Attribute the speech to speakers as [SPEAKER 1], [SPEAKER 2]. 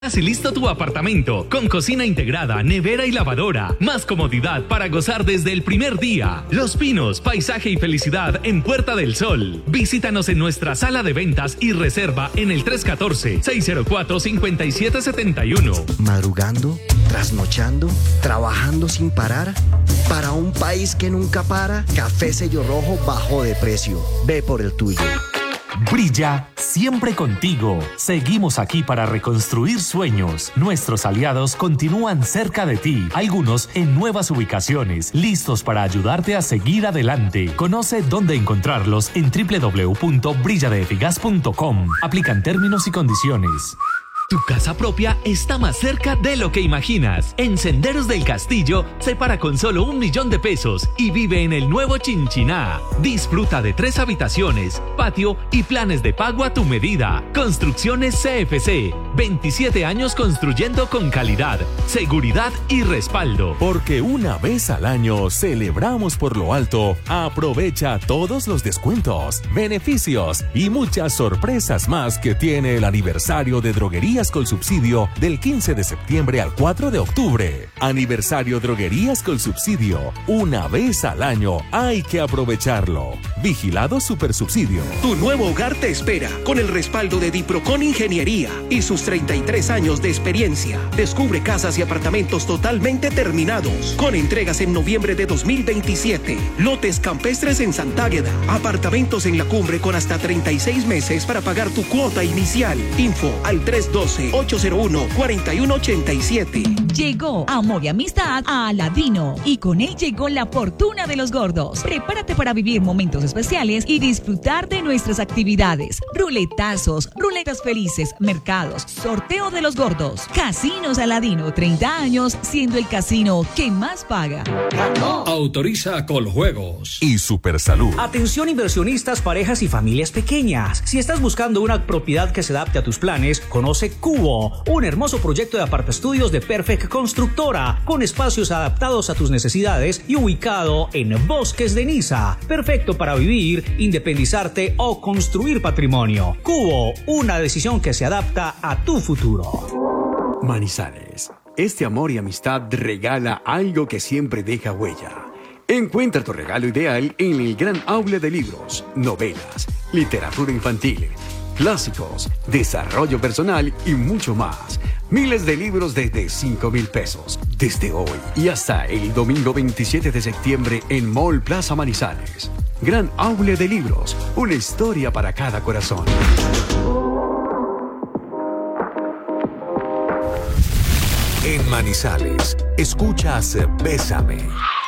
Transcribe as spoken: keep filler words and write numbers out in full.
[SPEAKER 1] Casi listo tu apartamento, con cocina integrada, nevera y lavadora. Más comodidad para gozar desde el primer día. Los Pinos, paisaje y felicidad en Puerta del Sol. Visítanos en nuestra sala de ventas y reserva en el tres uno cuatro, seis cero cuatro, cinco siete siete uno.
[SPEAKER 2] Madrugando, trasnochando, trabajando sin parar. Para un país que nunca para, Café Sello Rojo bajó de precio. Ve por el tuyo.
[SPEAKER 3] Brilla siempre contigo. Seguimos aquí para reconstruir sueños. Nuestros aliados continúan cerca de ti, algunos en nuevas ubicaciones, listos para ayudarte a seguir adelante. Conoce dónde encontrarlos en doble u doble u doble u punto brilla de efigas punto com. Aplican términos y condiciones.
[SPEAKER 1] Tu casa propia está más cerca de lo que imaginas. En Senderos del Castillo, separa con solo un millón de pesos y vive en el nuevo Chinchiná. Disfruta de tres habitaciones, patio y planes de pago a tu medida. Construcciones C F C. veintisiete años construyendo con calidad, seguridad y respaldo.
[SPEAKER 4] Porque una vez al año celebramos por lo alto. Aprovecha todos los descuentos, beneficios y muchas sorpresas más que tiene el aniversario de Droguerías Colsubsidio del quince de septiembre al cuatro de octubre. Aniversario Droguerías Colsubsidio. Una vez al año hay que aprovecharlo. Vigilado Supersubsidio.
[SPEAKER 5] Tu nuevo hogar te espera con el respaldo de Diprocon Ingeniería y sus treinta y tres años de experiencia. Descubre casas y apartamentos totalmente terminados con entregas en noviembre de dos mil veintisiete. Lotes campestres en Santágueda. Apartamentos en la cumbre con hasta treinta y seis meses para pagar tu cuota inicial. Info al tres uno dos, ocho cero uno, cuatro uno ocho siete.
[SPEAKER 6] Llegó Amor y Amistad a Aladino y con él llegó la fortuna de los gordos. Prepárate para vivir momentos especiales y disfrutar de nuestras actividades. Ruletazos, ruletas felices, mercados, sorteo de los gordos. Casinos Aladino, treinta años siendo el casino que más paga.
[SPEAKER 7] ¡Ganó! Autoriza Coljuegos
[SPEAKER 4] y Supersalud.
[SPEAKER 8] Atención inversionistas, parejas y familias pequeñas. Si estás buscando una propiedad que se adapte a tus planes, conoce Cubo, un hermoso proyecto de apartaestudios de Perfect Constructora, con espacios adaptados a tus necesidades y ubicado en Bosques de Niza. Perfecto para vivir, independizarte o construir patrimonio. Cubo, una decisión que se adapta a tu futuro.
[SPEAKER 9] Manizales, este amor y amistad regala algo que siempre deja huella. Encuentra tu regalo ideal en el gran aula de libros, novelas, literatura infantil, clásicos, desarrollo personal y mucho más. Miles de libros desde cinco mil pesos. Desde hoy y hasta el domingo veintisiete de septiembre en Mall Plaza Manizales. Gran aula de libros, una historia para cada corazón.
[SPEAKER 4] En Manizales, escuchas Bésame.